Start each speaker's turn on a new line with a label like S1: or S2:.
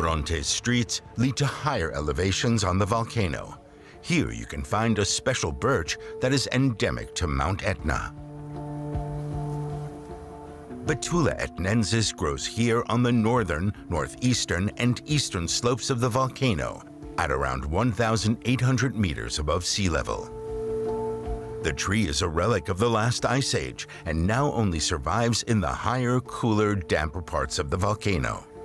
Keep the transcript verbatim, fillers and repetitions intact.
S1: Orontes streets lead to higher elevations on the volcano. Here you can find a special birch that is endemic to Mount Etna. Betula etnensis grows here on the northern, northeastern, and eastern slopes of the volcano at around one thousand eight hundred meters above sea level. The tree is a relic of the last ice age and now only survives in the higher, cooler, damper parts of the volcano.